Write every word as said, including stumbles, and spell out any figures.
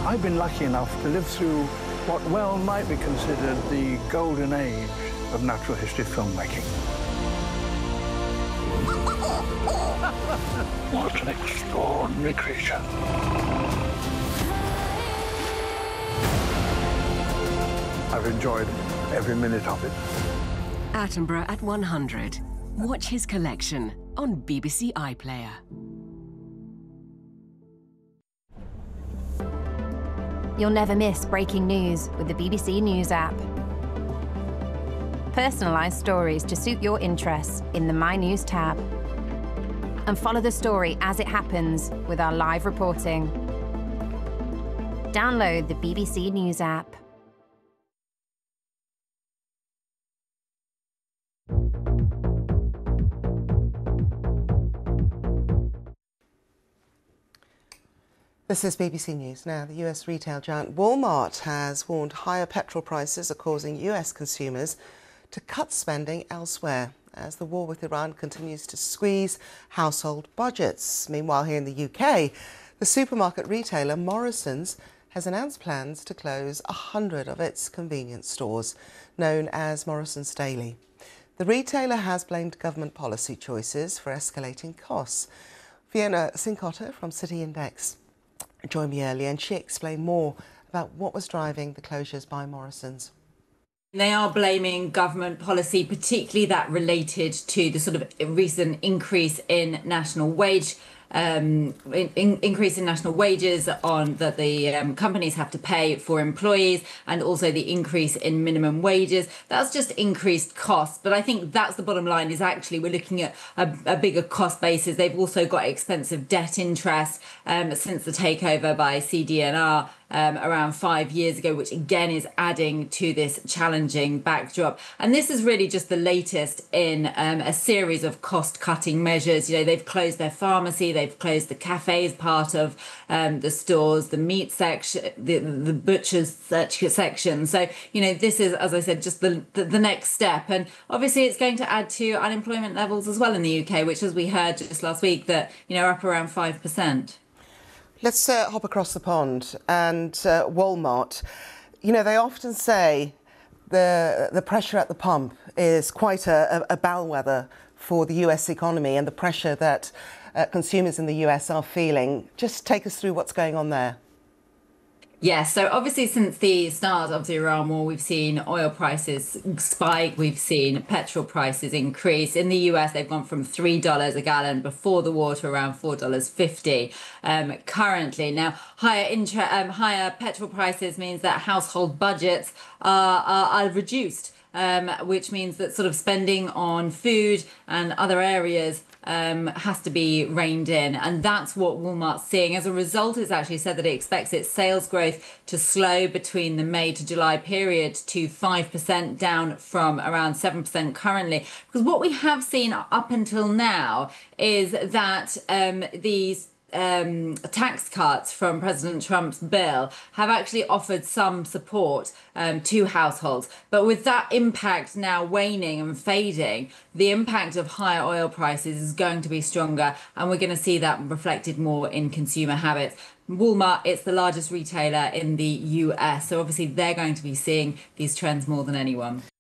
I've been lucky enough to live through what well might be considered the golden age of natural history filmmaking. What an extraordinary creature. I've enjoyed every minute of it. Attenborough at one hundred. Watch his collection on B B C iPlayer. You'll never miss breaking news with the B B C News app. Personalised stories to suit your interests in the My News tab. And follow the story as it happens with our live reporting. Download the B B C News app. This is B B C News. Now, the U S retail giant Walmart has warned higher petrol prices are causing U S consumers to cut spending elsewhere as the war with Iran continues to squeeze household budgets. Meanwhile, here in the U K, the supermarket retailer Morrisons has announced plans to close one hundred of its convenience stores, known as Morrisons Daily. The retailer has blamed government policy choices for escalating costs. Fiona Cincotta from City Index joined me earlier, and she explained more about what was driving the closures by Morrisons. They are blaming government policy, particularly that related to the sort of recent increase in national wage, um, in, in, increase in national wages on that the um, companies have to pay for employees, and also the increase in minimum wages. That's just increased costs. But I think that's the bottom line, is actually we're looking at a, a bigger cost basis. They've also got expensive debt interest um, since the takeover by C D and R. Um, around five years ago, which again is adding to this challenging backdrop. And this is really just the latest in um, a series of cost-cutting measures. You know, they've closed their pharmacy, they've closed the cafes part of um, the stores, the meat section, the, the butcher's section. So, you know, this is, as I said, just the, the, the next step. And obviously it's going to add to unemployment levels as well in the U K, which, as we heard just last week, that, you know, are up around five percent. Let's uh, hop across the pond and uh, Walmart. You know, they often say the the pressure at the pump is quite a, a bellwether for the U S economy and the pressure that uh, consumers in the U S are feeling. Just take us through what's going on there. Yes, so obviously since the start of the Iran war, we've seen oil prices spike, we've seen petrol prices increase. In the U S, they've gone from three dollars a gallon before the war to around four dollars fifty um, currently. Now, higher intra- um, higher petrol prices means that household budgets are, are, are reduced. Um, which means that sort of spending on food and other areas um, has to be reined in. And that's what Walmart's seeing. As a result, it's actually said that it expects its sales growth to slow between the May to July period to five percent, down from around seven percent currently. Because what we have seen up until now is that um, these Um, tax cuts from President Trump's bill have actually offered some support um, to households. But with that impact now waning and fading, the impact of higher oil prices is going to be stronger, and we're going to see that reflected more in consumer habits. Walmart, it's the largest retailer in the U S, so obviously they're going to be seeing these trends more than anyone.